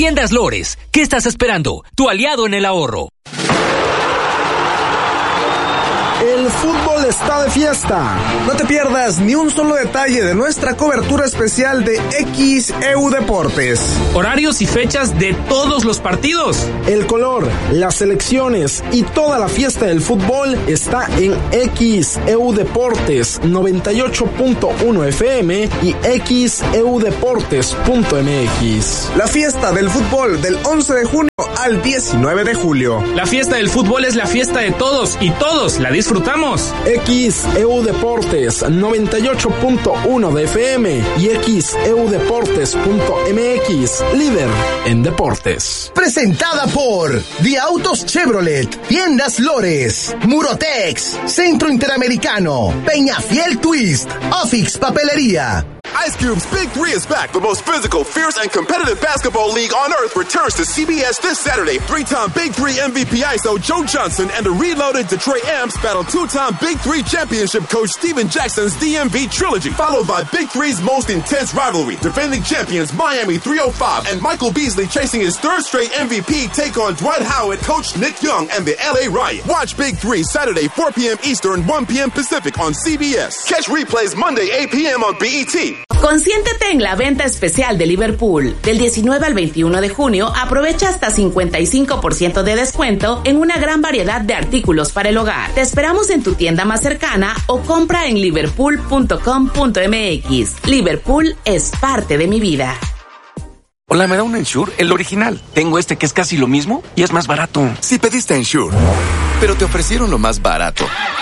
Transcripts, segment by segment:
Tiendas Lores, ¿qué estás esperando? Tu aliado en el ahorro. El fútbol está de fiesta. No te pierdas ni un solo detalle de nuestra cobertura especial de XEU Deportes. Horarios y fechas de todos los partidos. El color, las selecciones y toda la fiesta del fútbol está en XEU Deportes 98.1 FM y xeudeportes.mx. La fiesta del fútbol del 11 de junio al 19 de julio. La fiesta del fútbol es la fiesta de todos y todos la disfrutamos. XEU Deportes 98.1 de FM y xeudeportes.mx, líder en deportes. Presentada por Vía Autos Chevrolet, Tiendas Lores, Murotex, Centro Interamericano, Peñafiel Twist, Ofix Papelería. Ice Cube's Big Three is back. The most physical, fierce, and competitive basketball league on earth returns to CBS this Saturday. Three-time Big Three MVP ISO Joe Johnson and the reloaded Detroit Amps battle two-time Big Three championship coach Steven Jackson's DMV trilogy, followed by Big Three's most intense rivalry. Defending champions Miami 305 and Michael Beasley chasing his third straight MVP take on Dwight Howard, coach Nick Young, and the LA Riot. Watch Big Three Saturday 4 p.m. Eastern, 1 p.m. Pacific on CBS. Catch replays Monday 8 p.m. on BET. Consiéntete en la venta especial de Liverpool. Del 19 al 21 de junio, aprovecha hasta 55% de descuento en una gran variedad de artículos para el hogar. Te esperamos en tu tienda más cercana o compra en liverpool.com.mx. Liverpool es parte de mi vida. Hola, ¿me da un Ensure? El original. Tengo este que es casi lo mismo y es más barato. Si pediste Ensure, pero te ofrecieron lo más barato.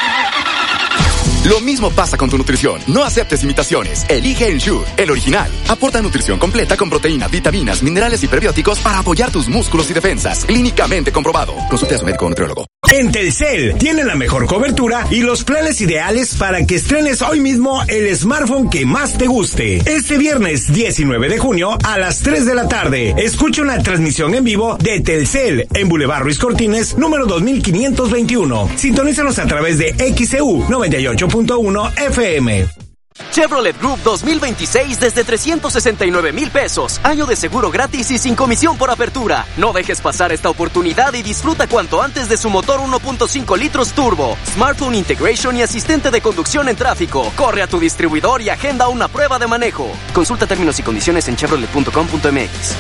Lo mismo pasa con tu nutrición. No aceptes imitaciones. Elige Ensure, el original. Aporta nutrición completa con proteínas, vitaminas, minerales y prebióticos para apoyar tus músculos y defensas. Clínicamente comprobado. Consulte a su médico o nutriólogo. En Telcel tienen la mejor cobertura y los planes ideales para que estrenes hoy mismo el smartphone que más te guste. Este viernes 19 de junio a las 3 de la tarde, escucha una transmisión en vivo de Telcel en Boulevard Ruiz Cortines, número 2521. Sintonízanos a través de XEU 98.1 FM. Chevrolet Group 2026 desde 369,000 pesos. Año de seguro gratis y sin comisión por apertura. No dejes pasar esta oportunidad y disfruta cuanto antes de su motor 1.5 litros turbo, smartphone integration y asistente de conducción en tráfico. Corre a tu distribuidor y agenda una prueba de manejo. Consulta términos y condiciones en chevrolet.com.mx.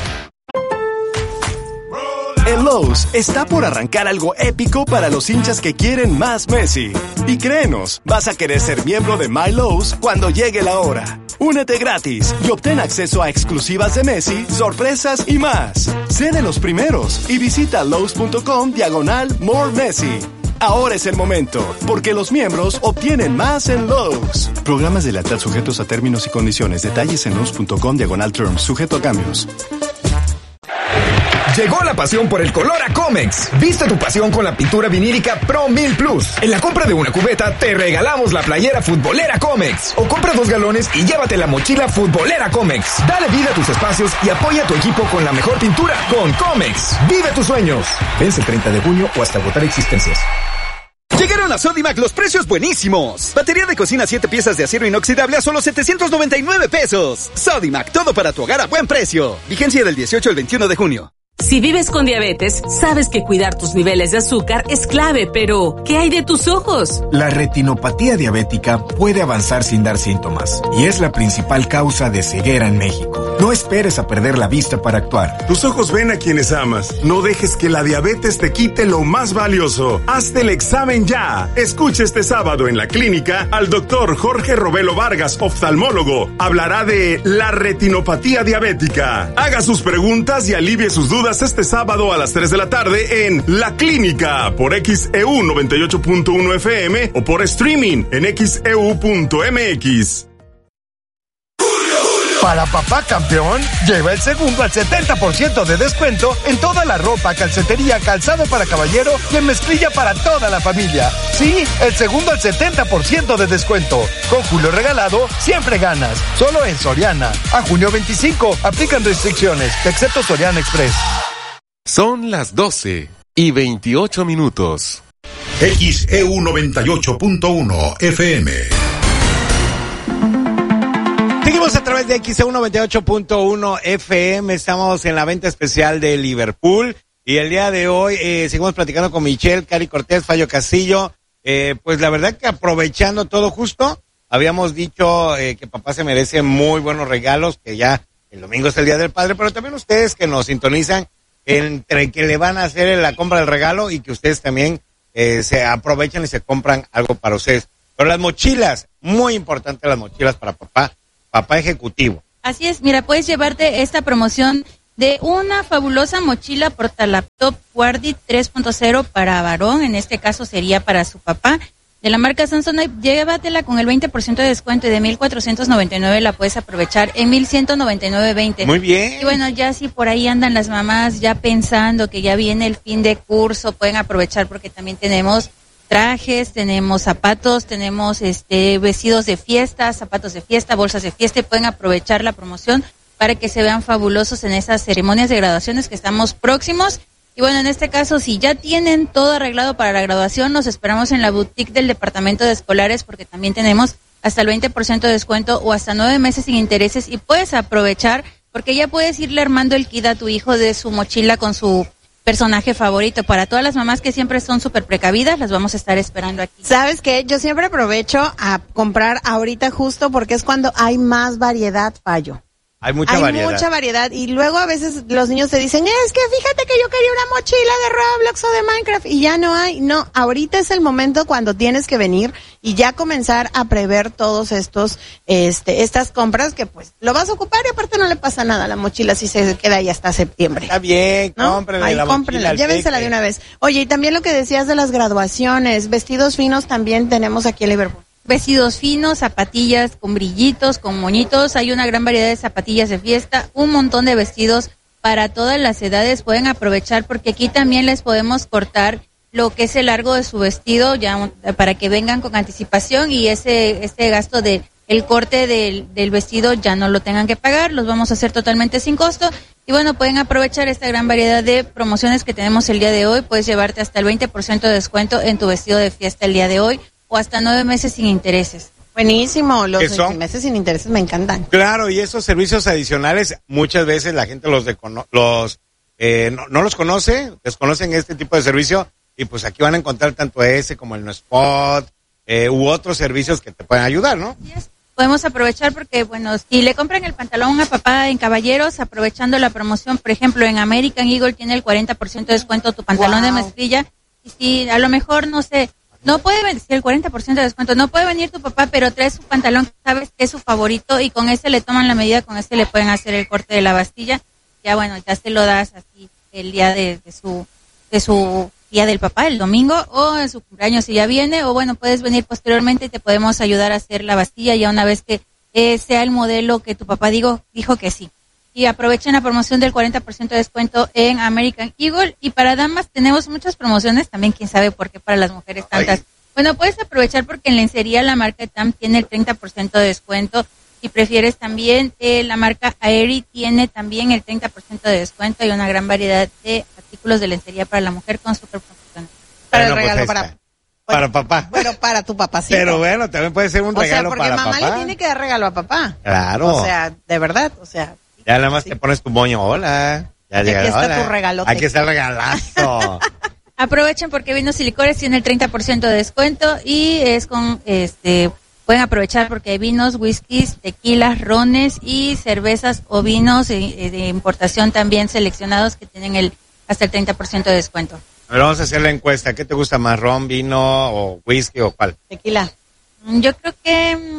En Lowe's está por arrancar algo épico para los hinchas que quieren más Messi. Y créenos, vas a querer ser miembro de My Lowe's cuando llegue la hora. Únete gratis y obtén acceso a exclusivas de Messi, sorpresas y más. Sé de los primeros y visita Lowe's.com/More Messi. Ahora es el momento, porque los miembros obtienen más en Lowe's. Programas de lealtad sujetos a términos y condiciones. Detalles en Lowe's.com/terms, sujeto a cambios. Llegó la pasión por el color a Comex. Viste tu pasión con la pintura vinílica Pro 1000 Plus. En la compra de una cubeta te regalamos la playera futbolera Comex. O compra 2 galones y llévate la mochila futbolera Comex. Dale vida a tus espacios y apoya a tu equipo con la mejor pintura con Comex. Vive tus sueños. Vence el 30 de junio o hasta agotar existencias. Llegaron a Sodimac los precios buenísimos. Batería de cocina 7 piezas de acero inoxidable a solo 799 pesos. Sodimac, todo para tu hogar a buen precio. Vigencia del 18 al 21 de junio. Si vives con diabetes, sabes que cuidar tus niveles de azúcar es clave, pero ¿qué hay de tus ojos? La retinopatía diabética puede avanzar sin dar síntomas y es la principal causa de ceguera en México. No esperes a perder la vista para actuar. Tus ojos ven a quienes amas. No dejes que la diabetes te quite lo más valioso. Hazte el examen ya. Escucha este sábado en la clínica al doctor Jorge Robelo Vargas, oftalmólogo. Hablará de la retinopatía diabética. Haga sus preguntas y alivie sus dudas este sábado a las 3 de la tarde en La Clínica por XEU 98.1 FM o por streaming en xeu.mx. Para papá campeón, lleva el segundo al 70% de descuento en toda la ropa, calcetería, calzado para caballero y en mezclilla para toda la familia. Sí, el segundo al 70% de descuento. Con Julio Regalado, siempre ganas. Solo en Soriana. A junio 25, aplican restricciones, excepto Soriana Express. Son las 12:28. XEU 98.1 FM. Seguimos a través de XEU 98.1 FM, estamos en la venta especial de Liverpool y el día de hoy seguimos platicando con Michelle, Cari Cortés, Fallo Castillo, pues la verdad que aprovechando todo justo, habíamos dicho que papá se merece muy buenos regalos, que ya el domingo es el Día del Padre, pero también ustedes que nos sintonizan entre que le van a hacer la compra del regalo y que ustedes también se aprovechan y se compran algo para ustedes. Pero las mochilas, muy importante las mochilas para papá ejecutivo. Así es, mira, puedes llevarte esta promoción de una fabulosa mochila portalaptop Guardi 3.0 para varón, en este caso sería para su papá, de la marca Samsonite. Llévatela con el 20% de descuento y de 1,499 la puedes aprovechar en 1,199.20. Muy bien. Y bueno, ya si por ahí andan las mamás ya pensando que ya viene el fin de curso, pueden aprovechar porque también tenemos trajes, tenemos zapatos, tenemos vestidos de fiesta, zapatos de fiesta, bolsas de fiesta, y pueden aprovechar la promoción para que se vean fabulosos en esas ceremonias de graduaciones que estamos próximos. Y bueno, en este caso, si ya tienen todo arreglado para la graduación, nos esperamos en la boutique del departamento de escolares porque también tenemos hasta el 20% de descuento o hasta 9 meses sin intereses, y puedes aprovechar porque ya puedes irle armando el kit a tu hijo de su mochila con su personaje favorito. Para todas las mamás que siempre son súper precavidas, las vamos a estar esperando aquí. ¿Sabes qué? Yo siempre aprovecho a comprar ahorita justo porque es cuando hay más variedad, Fallo. Hay mucha variedad. Y luego a veces los niños te dicen, es que fíjate que yo quería una mochila de Roblox o de Minecraft y ya no hay. No, ahorita es el momento cuando tienes que venir y ya comenzar a prever todos estas compras que pues lo vas a ocupar y aparte no le pasa nada a la mochila si se queda ahí hasta septiembre. Está bien, ¿no? cómprenla. Cómprenla, llévensela de una vez. Oye, y también lo que decías de las graduaciones, vestidos finos también tenemos aquí en Liverpool. Vestidos finos, zapatillas con brillitos, con moñitos, hay una gran variedad de zapatillas de fiesta, un montón de vestidos para todas las edades. Pueden aprovechar porque aquí también les podemos cortar lo que es el largo de su vestido ya para que vengan con anticipación y este gasto de el corte del vestido ya no lo tengan que pagar, los vamos a hacer totalmente sin costo. Y bueno, pueden aprovechar esta gran variedad de promociones que tenemos el día de hoy. Puedes llevarte hasta el 20% de descuento en tu vestido de fiesta el día de hoy, o hasta 9 meses sin intereses. Buenísimo, los 9 meses sin intereses me encantan. Claro, y esos servicios adicionales, muchas veces la gente no los conoce, desconocen este tipo de servicio, y pues aquí van a encontrar tanto ese como el No Spot, u otros servicios que te pueden ayudar, ¿no? Yes. Podemos aprovechar porque, bueno, si le compran el pantalón a papá en Caballeros, aprovechando la promoción, por ejemplo, en American Eagle tiene el 40% de descuento tu pantalón de mezclilla, y si a lo mejor, no sé, no puede venir, el 40% de descuento, no puede venir tu papá, pero trae su pantalón, sabes que es su favorito, y con ese le toman la medida, con ese le pueden hacer el corte de la bastilla, ya bueno, ya se lo das así el día de su día del papá, el domingo, o en su cumpleaños si ya viene, o bueno, puedes venir posteriormente y te podemos ayudar a hacer la bastilla ya una vez que sea el modelo que tu papá dijo que sí. Y aprovechen la promoción del 40% de descuento en American Eagle. Y para damas tenemos muchas promociones, también quién sabe por qué para las mujeres tantas. Ay. Bueno, puedes aprovechar porque en lencería la marca TAM tiene el 30% de descuento. Si prefieres también, la marca Aerie tiene también el 30% de descuento y una gran variedad de artículos de lencería para la mujer con super promociones. Para el regalo para papá. Bueno, para tu papá, sí. Pero bueno, también puede ser un regalo para papá. O sea, porque mamá le tiene que dar regalo a papá. Claro. O sea, de verdad, o sea. Ya nada más te pones tu moño, hola. Ya llega, aquí está tu regalote. Aquí está el regalazo. Aprovechen porque Vinos y Licores tiene el 30% de descuento y es con, pueden aprovechar porque hay vinos, whiskies, tequilas, rones y cervezas o vinos de importación también seleccionados que tienen hasta el 30% de descuento. A ver, vamos a hacer la encuesta. ¿Qué te gusta más, ron, vino o whisky o cuál? Tequila. Yo creo que,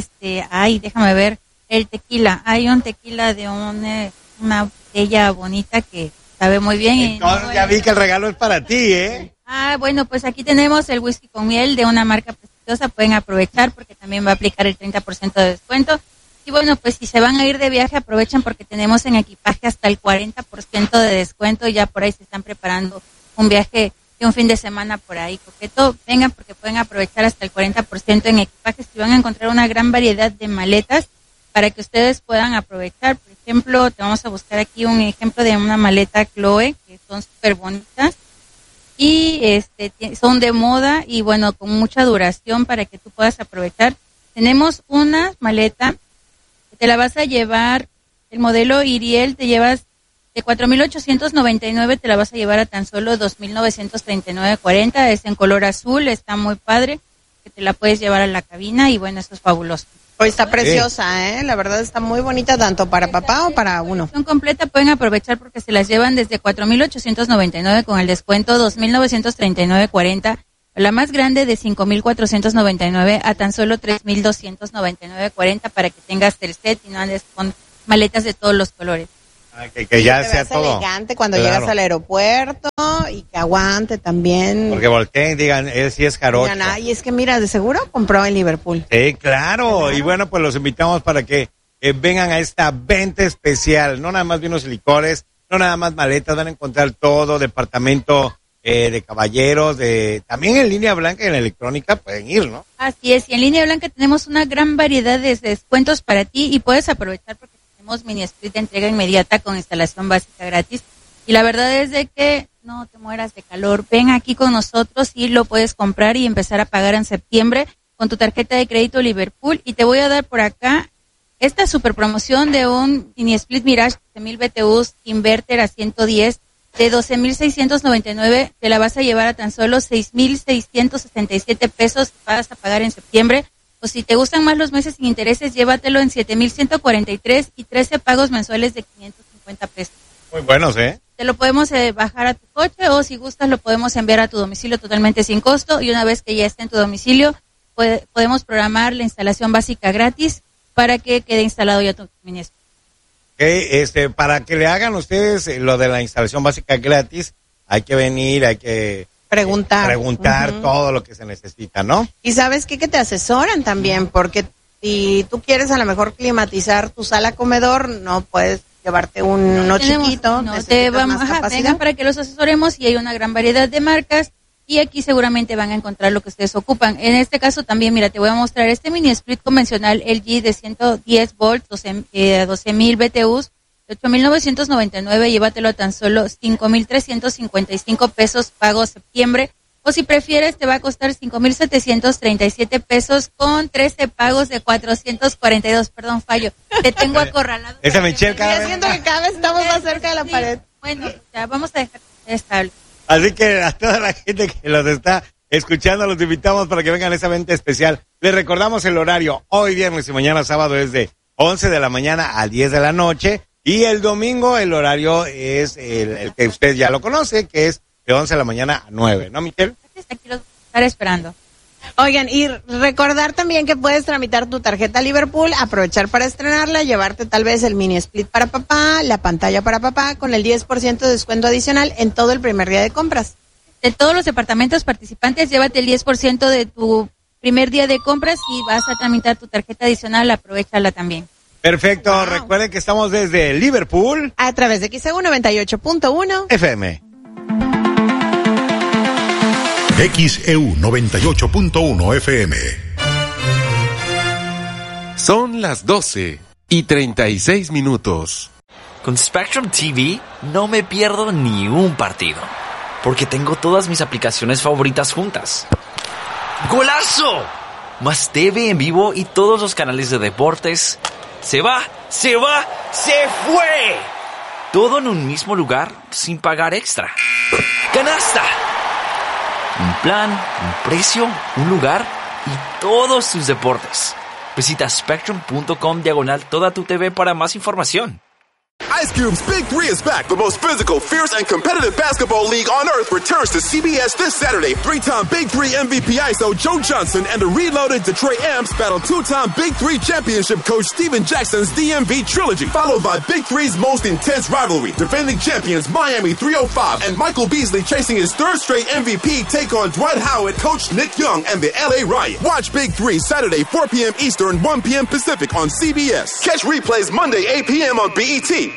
déjame ver. El tequila, hay un tequila de una botella bonita que sabe muy bien. Entonces ya vi que el regalo es para ti, ¿eh? Bueno, pues aquí tenemos el whisky con miel de una marca prestigiosa, pueden aprovechar porque también va a aplicar el 30% de descuento. Y bueno, pues si se van a ir de viaje, aprovechen porque tenemos en equipaje hasta el 40% de descuento, ya por ahí se están preparando un viaje de un fin de semana por ahí coqueto, vengan porque pueden aprovechar hasta el 40% en equipaje, si van a encontrar una gran variedad de maletas para que ustedes puedan aprovechar. Por ejemplo, te vamos a buscar aquí un ejemplo de una maleta Chloe, que son súper bonitas y son de moda y bueno, con mucha duración para que tú puedas aprovechar. Tenemos una maleta Te la vas a llevar, el modelo Iriel te llevas de 4,899, te la vas a llevar a tan solo 2,939.40. Es en color azul, está muy padre, que te la puedes llevar a la cabina y bueno, esto es fabuloso. Hoy está preciosa, la verdad está muy bonita tanto para papá o para uno. Son completa, pueden aprovechar porque se las llevan desde 4,899 con el descuento 2,939.40. La más grande de 5,499 a tan solo 3,299.40 para que tengas el set y no andes con maletas de todos los colores. Que ya sea todo elegante cuando llegas al aeropuerto y que aguante también. Porque volteen, digan, sí es jarocho. Y es que mira, de seguro compró en Liverpool. Sí, claro. Y bueno, pues los invitamos para que vengan a esta venta especial. No nada más vinos y licores, no nada más maletas, van a encontrar todo, departamento de caballeros, también en línea blanca y en electrónica pueden ir, ¿no? Así es, y en línea blanca tenemos una gran variedad de descuentos para ti y puedes aprovechar porque mini split de entrega inmediata con instalación básica gratis y la verdad es de que no te mueras de calor, ven aquí con nosotros y lo puedes comprar y empezar a pagar en septiembre con tu tarjeta de crédito Liverpool y te voy a dar por acá esta super promoción de un mini split Mirage de 1000 BTUs inverter a 110 de 12,699, te la vas a llevar a tan solo 6,667 pesos que vas a pagar en septiembre. O si te gustan más los meses sin intereses, llévatelo en 7,143 y 13 pagos mensuales de 550 pesos. Muy buenos, ¿eh? Te lo podemos bajar a tu coche o si gustas lo podemos enviar a tu domicilio totalmente sin costo y una vez que ya esté en tu domicilio podemos programar la instalación básica gratis para que quede instalado ya tu mini split. Okay, para que le hagan ustedes lo de la instalación básica gratis, hay que venir, hay que preguntar todo lo que se necesita, ¿no? Y ¿sabes qué? Que te asesoran también, porque si tú quieres a lo mejor climatizar tu sala comedor, no puedes llevarte uno chiquito. No te vamos, vengan para que los asesoremos y hay una gran variedad de marcas y aquí seguramente van a encontrar lo que ustedes ocupan. En este caso también, mira, te voy a mostrar este mini split convencional LG de 110 volts, 12,000 BTUs, 8,999, llévatelo a tan solo 5,355 pesos pago septiembre, o si prefieres te va a costar 5,737 pesos con 13 pagos de 442, perdón, fallo, te tengo acorralado. Esa Michelle cada vez. Siento que cada vez estamos más cerca de la pared. Bueno, ya vamos a dejar estable. Así que a toda la gente que los está escuchando, los invitamos para que vengan a esa venta especial. Les recordamos el horario, hoy viernes y mañana sábado es de 11 de la mañana a 10 de la noche. Y el domingo el horario es el que usted ya lo conoce, que es de 11 de la mañana a 9, ¿no, Michelle? Aquí los estaré esperando. Oigan, y recordar también que puedes tramitar tu tarjeta Liverpool, aprovechar para estrenarla, llevarte tal vez el mini split para papá, la pantalla para papá, con el 10% de descuento adicional en todo el primer día de compras. De todos los departamentos participantes, llévate el 10% de tu primer día de compras y vas a tramitar tu tarjeta adicional, aprovechala también. Perfecto, wow. Recuerden que estamos desde Liverpool a través de XEU 98.1 FM. XEU 98.1 FM. Son las 12:36. Con Spectrum TV no me pierdo ni un partido, porque tengo todas mis aplicaciones favoritas juntas. ¡Golazo! Más TV en vivo y todos los canales de deportes. ¡Se va! ¡Se fue! Todo en un mismo lugar sin pagar extra. ¡Canasta! Un plan, un precio, un lugar y todos tus deportes. Visita spectrum.com/toda tu TV para más información. Ice Cube's Big Three is back. The most physical, fierce, and competitive basketball league on earth returns to CBS this Saturday. Three-time Big Three MVP ISO Joe Johnson and the reloaded Detroit Amps battle two-time Big Three championship coach Steven Jackson's DMV trilogy, followed by Big Three's most intense rivalry. Defending champions Miami 305 and Michael Beasley chasing his third straight MVP take on Dwight Howard, coach Nick Young, and the LA Riot. Watch Big Three Saturday, 4 p.m. Eastern, 1 p.m. Pacific on CBS. Catch replays Monday, 8 p.m. on BET.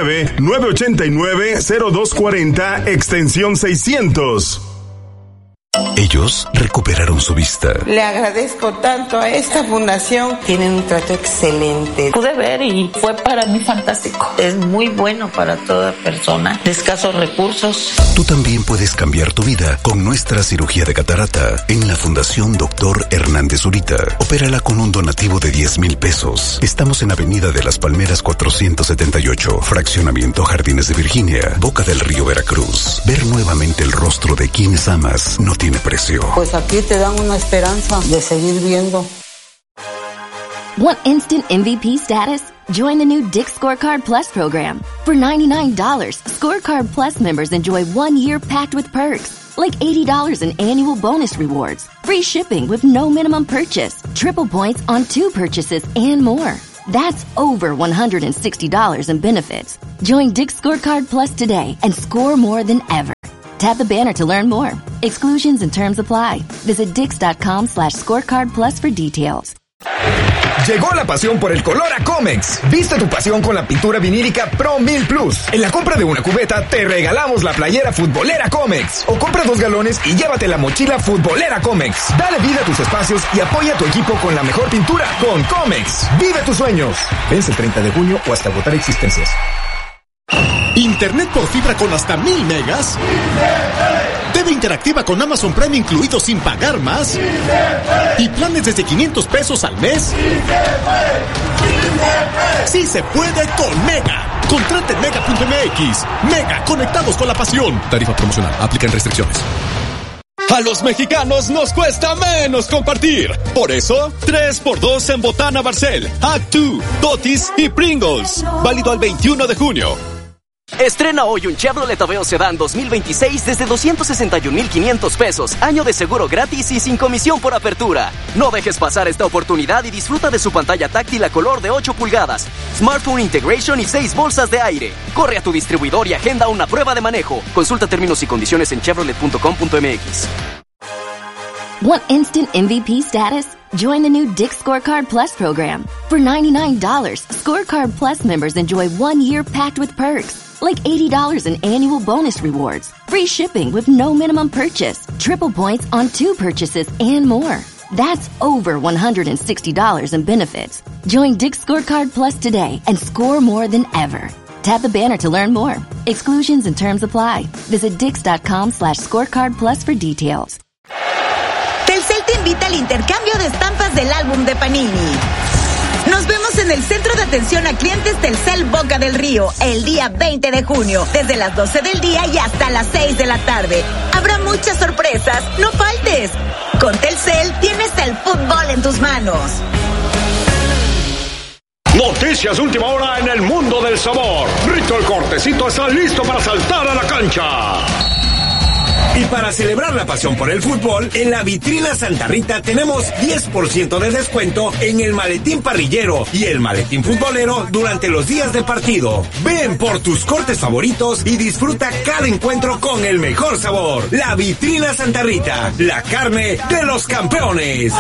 229-989-0240, extensión 600. Ellos recuperaron su vista. Le agradezco tanto a esta fundación. Tienen un trato excelente. Pude ver y fue para mí fantástico. Es muy bueno para toda persona de escasos recursos. Tú también puedes cambiar tu vida con nuestra cirugía de catarata en la Fundación Dr. Hernández Zurita. Opérala con un donativo de 10,000 pesos. Estamos en Avenida de las Palmeras 478, Fraccionamiento Jardines de Virginia, Boca del Río, Veracruz. Ver nuevamente el rostro de quienes amas no tiene precio. Pues aquí te dan una esperanza de seguir viendo. Want instant MVP status? Join the new Dick's Scorecard Plus program. For $99, Scorecard Plus members enjoy 1 year packed with perks, like $80 in annual bonus rewards, free shipping with no minimum purchase, triple points on 2 purchases, and more. That's over $160 in benefits. Join Dick's Scorecard Plus today and score more than ever. Tap the banner to learn more. Exclusions and terms apply. Visit Dix.com/scorecard plus for details. Llegó la pasión por el color a Comex. Viste tu pasión con la pintura vinílica Pro 1000 Plus. En la compra de una cubeta te regalamos la playera futbolera Comex. O compra 2 galones y llévate la mochila futbolera Comex. Dale vida a tus espacios y apoya a tu equipo con la mejor pintura con Comex. Vive tus sueños. Vence el 30 de junio o hasta agotar existencias. Internet por fibra con hasta 1000 megas. TV interactiva con Amazon Prime incluido sin pagar más. Y planes desde 500 pesos al mes. Sí se puede con Mega. Contrate en Mega.mx. Mega, conectados con la pasión. Tarifa promocional. Aplican restricciones. A los mexicanos nos cuesta menos compartir. Por eso, 3x2 en Botana Barcel, Act2, Totis y Pringles. Válido al 21 de junio. Estrena hoy un Chevrolet Aveo Sedán 2026 desde 261,500 pesos. Año de seguro gratis y sin comisión por apertura. No dejes pasar esta oportunidad y disfruta de su pantalla táctil a color de 8 pulgadas, Smartphone Integration y 6 bolsas de aire. Corre a tu distribuidor y agenda una prueba de manejo. Consulta términos y condiciones en chevrolet.com.mx. Want instant MVP status? Join the new Dick's Scorecard Plus program. For $99, Scorecard Plus members enjoy 1 year packed with perks, like $80 in annual bonus rewards, free shipping with no minimum purchase, triple points on 2 purchases, and more. That's over $160 in benefits. Join Dick's Scorecard Plus today and score more than ever. Tap the banner to learn more. Exclusions and terms apply. Visit Dix.com/scorecard plus for details. Telcel te invita al intercambio de estampas del álbum de Panini. Nos vemos en el Centro de Atención a Clientes Telcel Boca del Río el día 20 de junio, desde las 12 del día y hasta las 6 de la tarde. Habrá muchas sorpresas, no faltes. Con Telcel tienes el fútbol en tus manos. Noticias de última hora en el mundo del sabor. Rito el Cortecito está listo para saltar a la cancha. Y para celebrar la pasión por el fútbol, en la vitrina Santa Rita tenemos 10% de descuento en el maletín parrillero y el maletín futbolero durante los días de partido. Ven por tus cortes favoritos y disfruta cada encuentro con el mejor sabor. La vitrina Santa Rita, la carne de los campeones.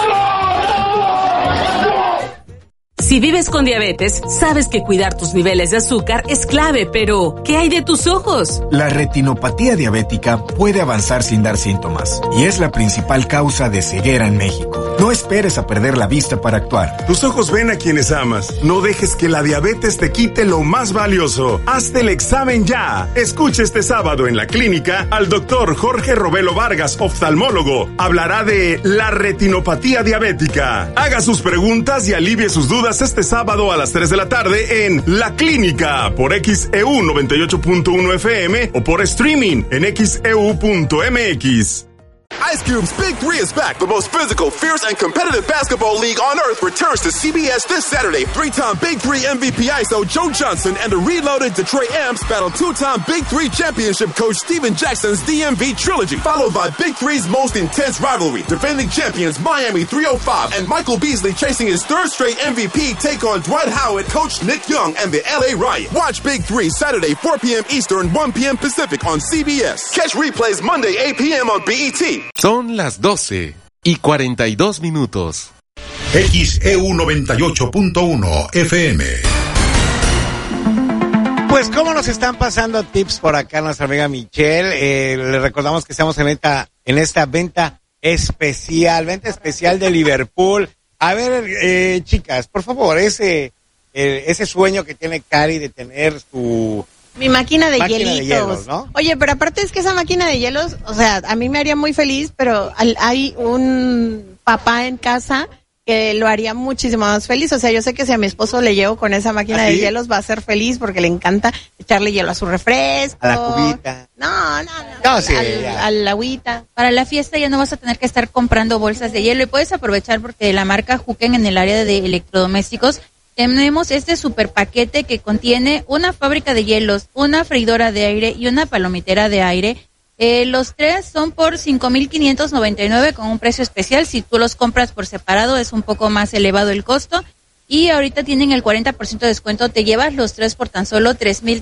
Si vives con diabetes, sabes que cuidar tus niveles de azúcar es clave, pero ¿qué hay de tus ojos? La retinopatía diabética puede avanzar sin dar síntomas y es la principal causa de ceguera en México. No esperes a perder la vista para actuar. Tus ojos ven a quienes amas. No dejes que la diabetes te quite lo más valioso. Hazte el examen ya. Escucha este sábado en la clínica al doctor Jorge Robelo Vargas, oftalmólogo. Hablará de la retinopatía diabética. Haga sus preguntas y alivie sus dudas este sábado a las 3 de la tarde en La Clínica por XEU 98.1 FM o por streaming en XEU.mx. Ice Cube's Big Three is back. The most physical, fierce, and competitive basketball league on earth returns to CBS this Saturday. 3-time Big Three MVP ISO Joe Johnson and the reloaded Detroit Amps battle 2-time Big Three championship coach Steven Jackson's DMV trilogy, followed by Big Three's most intense rivalry. Defending champions Miami 305 and Michael Beasley chasing his third straight MVP take on Dwight Howard, coach Nick Young, and the LA Riot. Watch Big Three Saturday 4 p.m. Eastern, 1 p.m. Pacific on CBS. Catch replays Monday 8 p.m. on BET. Son las 12:42. XEU 98.1 FM. Pues cómo nos están pasando tips por acá nuestra amiga Michelle. Le recordamos que estamos en esta en esta venta especial de Liverpool. A ver, chicas, por favor, ese sueño que tiene Cari de tener su... Mi máquina de hielitos. De hielos, ¿no? Oye, pero aparte es que esa máquina de hielos, o sea, a mí me haría muy feliz, pero hay un papá en casa que lo haría muchísimo más feliz. O sea, yo sé que si a mi esposo le llevo con esa máquina de hielos va a ser feliz porque le encanta echarle hielo a su refresco. A la cubita. No, sí, al agüita. Para la fiesta ya no vas a tener que estar comprando bolsas de hielo y puedes aprovechar porque de la marca Juken en el área de electrodomésticos tenemos este super paquete que contiene una fábrica de hielos, una freidora de aire y una palomitera de aire. Los tres son por $5,599 con un precio especial. Si tú los compras por separado es un poco más elevado el costo. Y ahorita tienen el 40% de descuento. Te llevas los tres por tan solo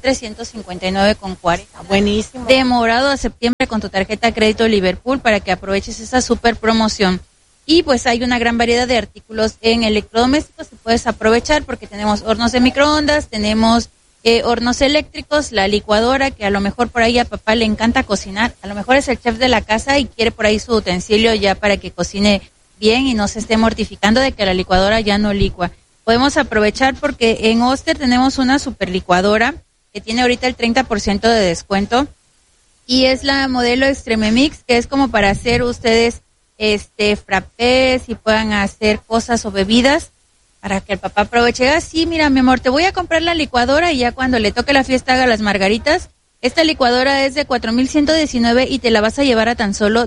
$3,359.40. Buenísimo. De morado a septiembre con tu tarjeta crédito Liverpool para que aproveches esa super promoción. Y pues hay una gran variedad de artículos en electrodomésticos que puedes aprovechar porque tenemos hornos de microondas, tenemos hornos eléctricos, la licuadora, que a lo mejor por ahí a papá le encanta cocinar, a lo mejor es el chef de la casa y quiere por ahí su utensilio ya para que cocine bien y no se esté mortificando de que la licuadora ya no licua. Podemos aprovechar porque en Oster tenemos una super licuadora que tiene ahorita el 30% de descuento y es la modelo Extreme Mix, que es como para hacer ustedes frappés y puedan hacer cosas o bebidas para que el papá aproveche. Sí, mira, mi amor, te voy a comprar la licuadora y ya cuando le toque la fiesta haga las margaritas. Esta licuadora es de $4,119 y te la vas a llevar a tan solo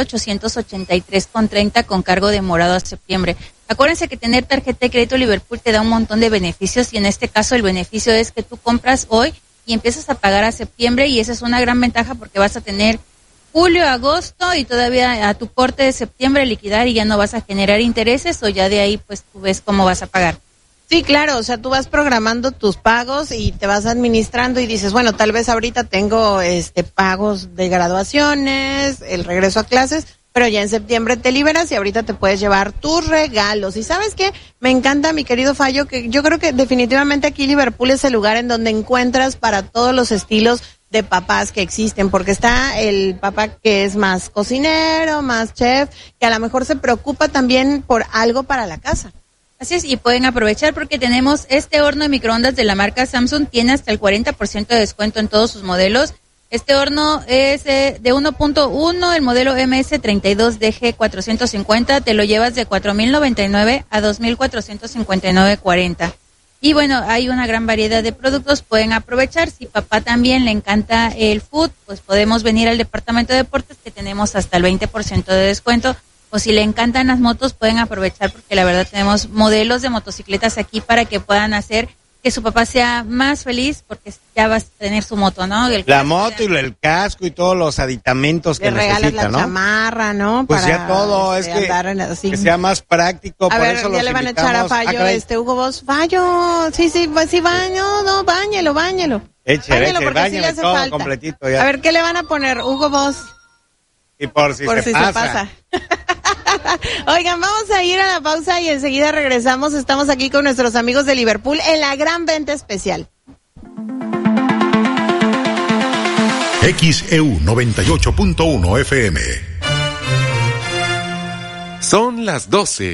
$2,883.30 con cargo de morado a septiembre. Acuérdense que tener tarjeta de crédito Liverpool te da un montón de beneficios y en este caso el beneficio es que tú compras hoy y empiezas a pagar a septiembre y esa es una gran ventaja porque vas a tener julio, agosto y todavía a tu corte de septiembre liquidar y ya no vas a generar intereses o ya de ahí pues tú ves cómo vas a pagar. Sí, claro, o sea, tú vas programando tus pagos y te vas administrando y dices, bueno, tal vez ahorita tengo pagos de graduaciones, el regreso a clases, pero ya en septiembre te liberas y ahorita te puedes llevar tus regalos. Y ¿sabes qué? Me encanta, mi querido Fallo, que yo creo que definitivamente aquí Liverpool es el lugar en donde encuentras para todos los estilos de papás que existen, porque está el papá que es más cocinero, más chef, que a lo mejor se preocupa también por algo para la casa. Así es, y pueden aprovechar porque tenemos este horno de microondas de la marca Samsung, tiene hasta el 40% de descuento en todos sus modelos. Este horno es de 1.1, el modelo MS32DG450, te lo llevas de $4,099 a $2,459.40. Y bueno, hay una gran variedad de productos, pueden aprovechar. Si papá también le encanta el food, pues podemos venir al departamento de deportes que tenemos hasta el 20% de descuento. O si le encantan las motos, pueden aprovechar porque la verdad tenemos modelos de motocicletas aquí para que puedan hacer que su papá sea más feliz porque ya va a tener su moto, ¿no? La moto y el casco y todos los aditamentos que necesita, ¿no? Le regalas la chamarra, ¿no? Pues ya todo, es que sea más práctico. A ver, ya le van a echar a Fallo, Hugo Boss. Fallo, sí, baño, no, báñelo. Báñelo porque sí le hace todo falta. Completito ya. A ver, ¿qué le van a poner, Hugo Boss? Y por si se pasa. Oigan, vamos a ir a la pausa y enseguida regresamos. Estamos aquí con nuestros amigos de Liverpool en la gran venta especial. XEU 98.1 FM. Son las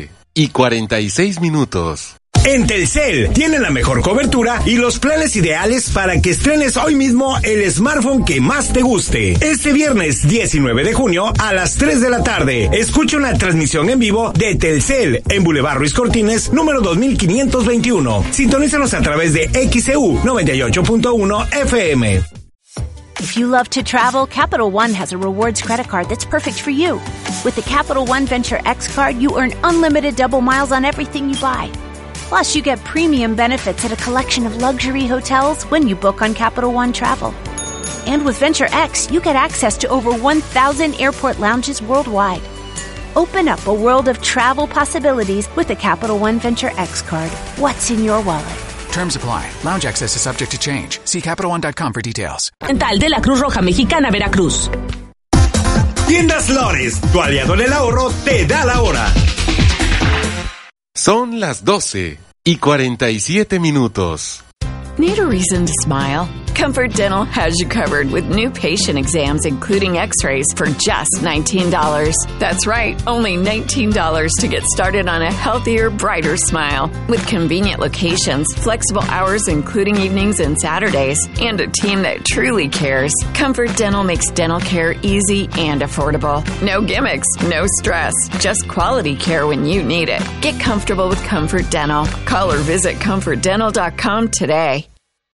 12:46. En Telcel tiene la mejor cobertura y los planes ideales para que estrenes hoy mismo el smartphone que más te guste. Este viernes 19 de junio a las 3 de la tarde, escucha una transmisión en vivo de Telcel en Boulevard Ruiz Cortines, número 2521. Sintonízanos a través de XEU 98.1 FM. If you love to travel, Capital One has a rewards credit card that's perfect for you. With the Capital One Venture X card, you earn unlimited double miles on everything you buy. Plus, you get premium benefits at a collection of luxury hotels when you book on Capital One Travel. And with Venture X, you get access to over 1,000 airport lounges worldwide. Open up a world of travel possibilities with the Capital One Venture X card. What's in your wallet? Terms apply. Lounge access is subject to change. See CapitalOne.com for details. Dental de la Cruz Roja Mexicana, Veracruz. Tiendas Lores, tu aliado en el ahorro, te da la hora. Son las 12:47. Need a reason to smile? Comfort Dental has you covered with new patient exams, including x-rays, for just $19. That's right, only $19 to get started on a healthier, brighter smile. With convenient locations, flexible hours including evenings and Saturdays, and a team that truly cares, Comfort Dental makes dental care easy and affordable. No gimmicks, no stress, just quality care when you need it. Get comfortable with Comfort Dental. Call or visit ComfortDental.com today.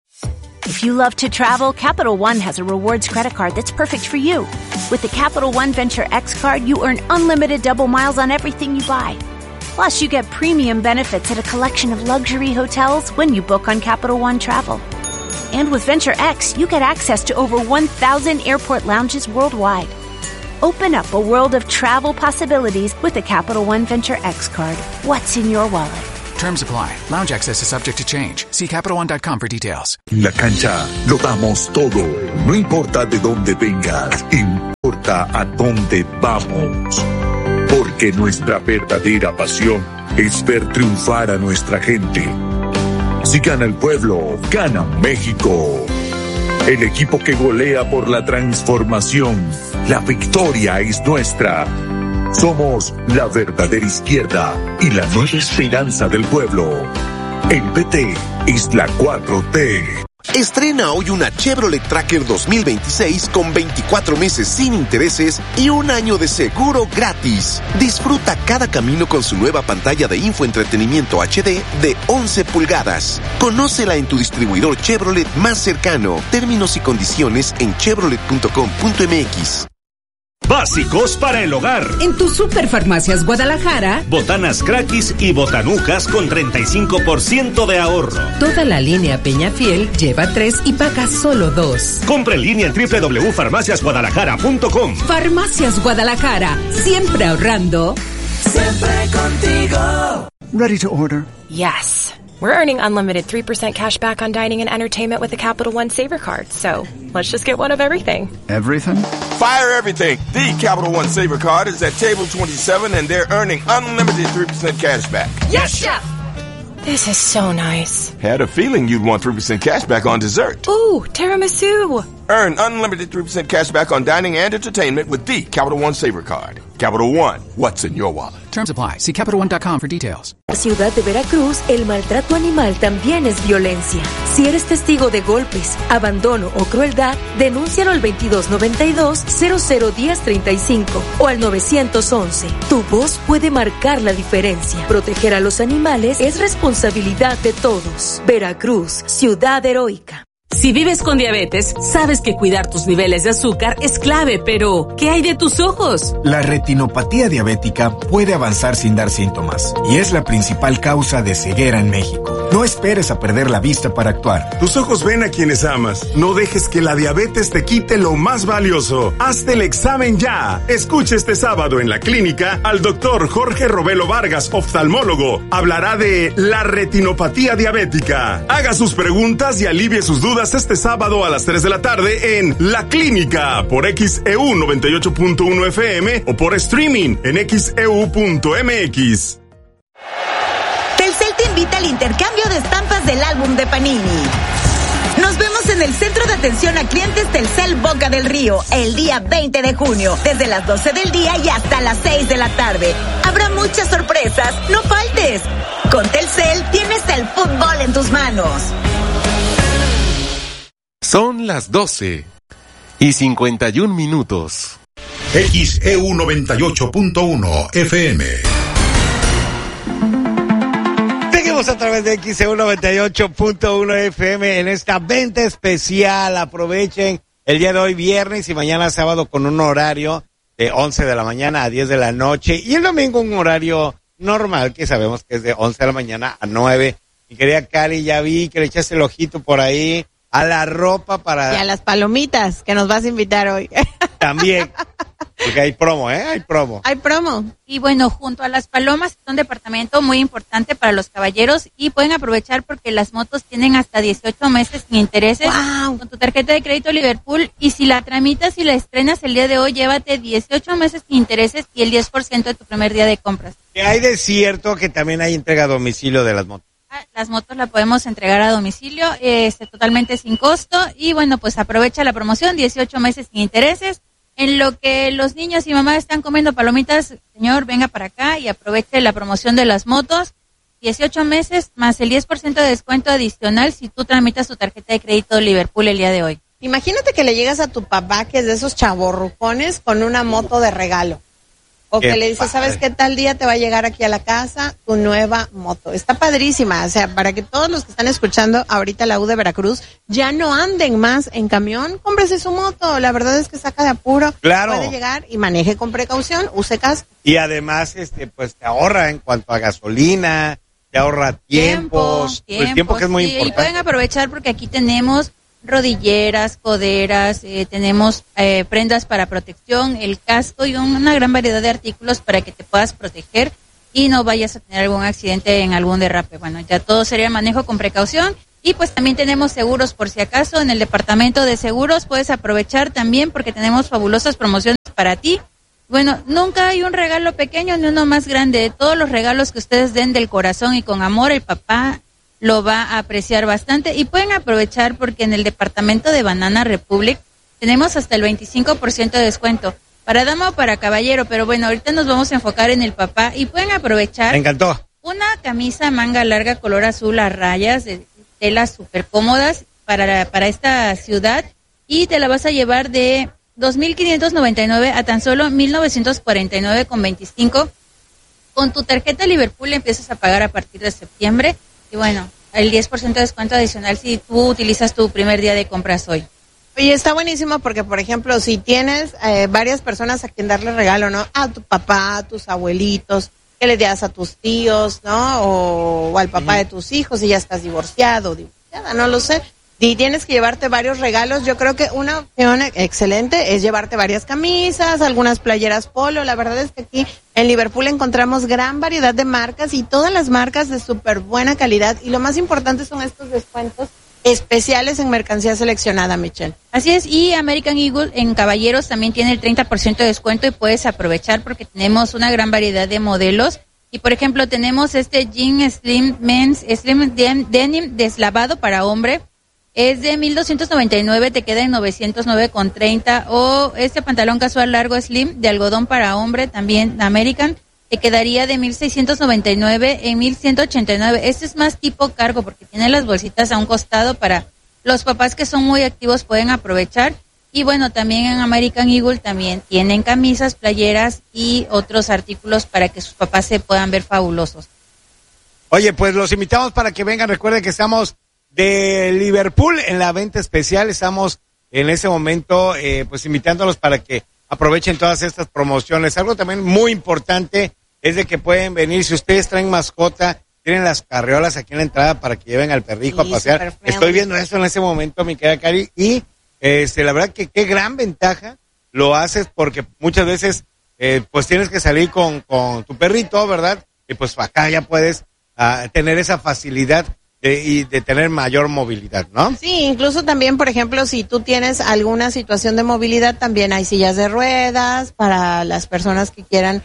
If you love to travel, Capital One has a rewards credit card that's perfect for you. With the Capital One Venture X card, you earn unlimited double miles on everything you buy. Plus, you get premium benefits at a collection of luxury hotels when you book on Capital One Travel. And with Venture X, you get access to over 1,000 airport lounges worldwide. Open up a world of travel possibilities with the Capital One Venture X card. What's in your wallet? Terms apply. Lounge access is subject to change. See CapitalOne.com for details. En la cancha lo damos todo. No importa de dónde vengas, importa a dónde vamos. Porque nuestra verdadera pasión es ver triunfar a nuestra gente. Si gana el pueblo, gana México. El equipo que golea por la transformación. La victoria es nuestra. Somos la verdadera izquierda y la nueva esperanza del pueblo. El PT es la 4T. Estrena hoy una Chevrolet Tracker 2026 con 24 meses sin intereses y un año de seguro gratis. Disfruta cada camino con su nueva pantalla de infoentretenimiento HD de 11 pulgadas. Conócela en tu distribuidor Chevrolet más cercano. Términos y condiciones en chevrolet.com.mx. Básicos para el hogar. En tu Superfarmacias Guadalajara, botanas Craquis y botanucas con 35% de ahorro. Toda la línea Peñafiel lleva 3 y paga solo 2. Compra en línea en www.farmaciasguadalajara.com. Farmacias Guadalajara, siempre ahorrando. Siempre contigo. Ready to order? Yes. We're earning unlimited 3% cash back on dining and entertainment with the Capital One Saver Card. So let's just get one of everything. Everything? Fire everything. The Capital One Saver Card is at table 27 and they're earning unlimited 3% cash back. Yes, Chef! This is so nice. Had a feeling you'd want 3% cash back on dessert. Ooh, tiramisu. Earn unlimited 3% cash back on dining and entertainment with the Capital One Saver Card. Capital One, what's in your wallet? Terms apply. See CapitalOne.com for details. En la ciudad de Veracruz, el maltrato animal también es violencia. Si eres testigo de golpes, abandono o crueldad, denúncialo al 2292-001035 o al 911. Tu voz puede marcar la diferencia. Proteger a los animales es responsabilidad de todos. Veracruz, ciudad heroica. Si vives con diabetes, sabes que cuidar tus niveles de azúcar es clave, pero ¿qué hay de tus ojos? La retinopatía diabética puede avanzar sin dar síntomas y es la principal causa de ceguera en México. No esperes a perder la vista para actuar. Tus ojos ven a quienes amas. No dejes que la diabetes te quite lo más valioso. Hazte el examen ya. Escucha este sábado en la clínica al doctor Jorge Robelo Vargas, oftalmólogo. Hablará de la retinopatía diabética. Haga sus preguntas y alivie sus dudas este sábado a las 3 de la tarde en La Clínica por XEU 98.1 FM o por streaming en XEU.mx. Telcel te invita al intercambio de estampas del álbum de Panini. Nos vemos en el Centro de Atención a Clientes Telcel Boca del Río el día 20 de junio, desde las 12 del día y hasta las 6 de la tarde. Habrá muchas sorpresas, no faltes. Con Telcel tienes el fútbol en tus manos. Son las 12:51. XEU 98.1 FM. Seguimos a través de XEU 98.1 FM en esta venta especial. Aprovechen el día de hoy viernes y mañana sábado con un horario de 11 de la mañana a 10 de la noche. Y el domingo un horario normal que sabemos que es de 11 de la mañana a 9. Mi querida Cari, ya vi que le echaste el ojito por ahí a la ropa para... Y a las palomitas que nos vas a invitar hoy. También. Porque hay promo, Hay promo. Hay promo. Y bueno, junto a las palomas, es un departamento muy importante para los caballeros y pueden aprovechar porque las motos tienen hasta 18 meses sin intereses. ¡Wow! Con tu tarjeta de crédito Liverpool, y si la tramitas y la estrenas el día de hoy, llévate 18 meses sin intereses y el 10% de tu primer día de compras. ¿Qué hay de cierto que también hay entrega a domicilio de las motos? Las motos la podemos entregar a domicilio, totalmente sin costo. Y bueno, pues aprovecha la promoción, 18 meses sin intereses. En lo que los niños y mamás están comiendo palomitas, señor, venga para acá y aproveche la promoción de las motos. 18 meses más el 10% de descuento adicional si tú tramitas tu tarjeta de crédito Liverpool el día de hoy. Imagínate que le llegas a tu papá, que es de esos chavorrucones, con una moto de regalo. O que le dices, ¿sabes qué tal día te va a llegar aquí a la casa tu nueva moto? Está padrísima, o sea, para que todos los que están escuchando ahorita la U de Veracruz ya no anden más en camión, cómprese su moto. La verdad es que saca de apuro. Claro. Puede llegar y maneje con precaución, use casco. Y además, pues te ahorra en cuanto a gasolina, te ahorra tiempo el tiempo que es muy importante. Y pueden aprovechar porque aquí tenemos rodilleras, coderas, tenemos prendas para protección, el casco y una gran variedad de artículos para que te puedas proteger y no vayas a tener algún accidente en algún derrape. Bueno, ya todo sería manejo con precaución. Y pues también tenemos seguros por si acaso. En el departamento de seguros puedes aprovechar también porque tenemos fabulosas promociones para ti. Bueno, nunca hay un regalo pequeño ni uno más grande. De todos los regalos que ustedes den del corazón y con amor, el papá lo va a apreciar bastante. Y pueden aprovechar porque en el departamento de Banana Republic tenemos hasta el 25% de descuento. Para dama o para caballero, pero bueno, ahorita nos vamos a enfocar en el papá. Y pueden aprovechar. Me encantó. Una camisa manga larga color azul a rayas de telas súper cómodas para esta ciudad. Y te la vas a llevar de 2,599 a tan solo 1,949,25. Con tu tarjeta Liverpool empiezas a pagar a partir de septiembre. Y bueno, el 10% de descuento adicional si tú utilizas tu primer día de compras hoy. Oye, está buenísimo porque, por ejemplo, si tienes varias personas a quien darle regalo, ¿no? A tu papá, a tus abuelitos, que le das a tus tíos, ¿no? O al papá de tus hijos si ya estás divorciado, divorciada, no lo sé. Y tienes que llevarte varios regalos. Yo creo que una opción excelente es llevarte varias camisas, algunas playeras polo. La verdad es que aquí en Liverpool encontramos gran variedad de marcas y todas las marcas de súper buena calidad. Y lo más importante son estos descuentos especiales en mercancía seleccionada, Michelle. Así es, y American Eagle en caballeros también tiene el 30% de descuento y puedes aprovechar porque tenemos una gran variedad de modelos. Y por ejemplo, tenemos este jean Slim Men's Slim Denim deslavado para hombre. Es de 1,299, te queda en 909,30. O este pantalón casual largo slim de algodón para hombre, también American, te quedaría de 1,699 en 1,189. Este es más tipo cargo porque tiene las bolsitas a un costado para los papás que son muy activos, pueden aprovechar. Y bueno, también en American Eagle también tienen camisas, playeras y otros artículos para que sus papás se puedan ver fabulosos. Oye, pues los invitamos para que vengan. Recuerden que estamos de Liverpool en la venta especial. Estamos en ese momento pues invitándolos para que aprovechen todas estas promociones. Algo también muy importante es de que pueden venir, si ustedes traen mascota, tienen las carriolas aquí en la entrada para que lleven al perrijo a pasear. Estoy viendo eso en ese momento, mi querida Cari, y la verdad que qué gran ventaja lo haces porque muchas veces pues tienes que salir con tu perrito, ¿verdad? Y pues acá ya puedes tener esa facilidad de tener mayor movilidad, ¿no? Sí, incluso también, por ejemplo, si tú tienes alguna situación de movilidad, también hay sillas de ruedas para las personas que quieran,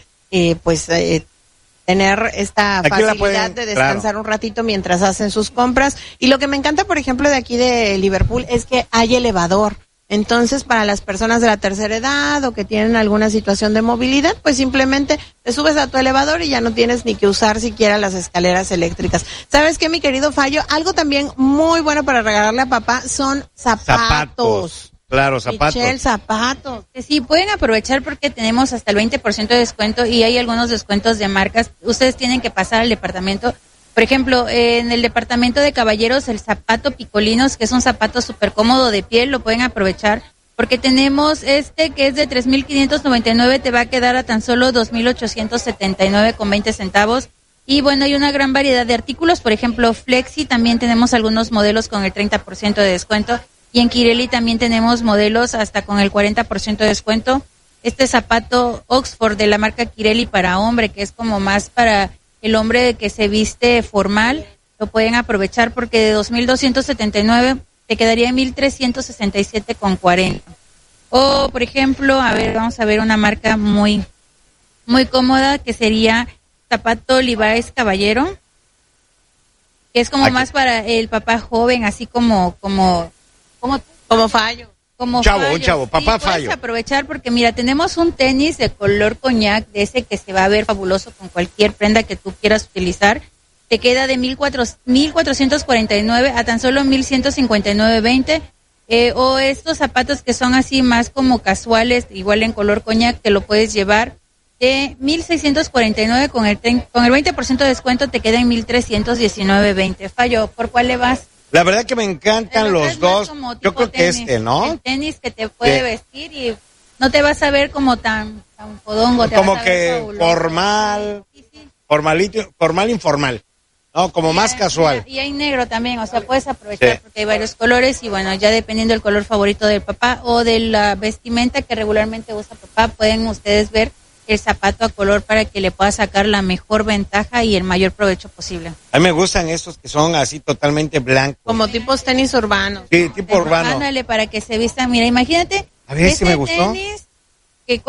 tener esta facilidad de descansar un ratito mientras hacen sus compras. Y lo que me encanta, por ejemplo, de aquí de Liverpool es que hay elevador. Entonces, para las personas de la tercera edad o que tienen alguna situación de movilidad, pues simplemente te subes a tu elevador y ya no tienes ni que usar siquiera las escaleras eléctricas. ¿Sabes qué, mi querido Fallo? Algo también muy bueno para regalarle a papá son zapatos. Claro, zapatos. Michelle, zapatos. Sí, pueden aprovechar porque tenemos hasta el 20% de descuento y hay algunos descuentos de marcas. Ustedes tienen que pasar al departamento. Por ejemplo, en el departamento de caballeros, el zapato Picolinos, que es un zapato súper cómodo de piel, lo pueden aprovechar porque tenemos este que es de 3,599, te va a quedar a tan solo 2,879,20 centavos. Y bueno, hay una gran variedad de artículos, por ejemplo, Flexi, también tenemos algunos modelos con el 30% de descuento. Y en Kirelli también tenemos modelos hasta con el 40% de descuento. Este zapato Oxford de la marca Kirelli para hombre, que es como más para el hombre que se viste formal, lo pueden aprovechar porque de 2,279 te quedaría en 1,367,40. O, por ejemplo, vamos a ver una marca muy, muy cómoda que sería zapato Levi's Caballero, que es como más para el papá joven, así como fallo. Un chavo, papá fallo. Puedes aprovechar porque mira, tenemos un tenis de color coñac, de ese que se va a ver fabuloso con cualquier prenda que tú quieras utilizar. Te queda de 1,449 a tan solo 1,159.20. O estos zapatos que son así más como casuales, igual en color coñac, te lo puedes llevar de 1,649 con el 20% de descuento, te queda en 1,319.20. Fallo, ¿por cuál le vas? La verdad que me encantan los dos. Yo creo que ¿no? El tenis que te puede vestir y no te vas a ver como tan podongo. Como que formal, formal, informal. No, como más casual. Y hay negro también, o sea, puedes aprovechar porque hay varios colores y bueno, ya dependiendo del color favorito del papá o de la vestimenta que regularmente usa papá, pueden ustedes ver el zapato a color para que le pueda sacar la mejor ventaja y el mayor provecho posible. A mí me gustan estos que son así totalmente blancos. Como tipos tenis urbanos. Sí, tipo urbano. Ándale, para que se vistan. Mira, imagínate. A ver si me gustó. Tenis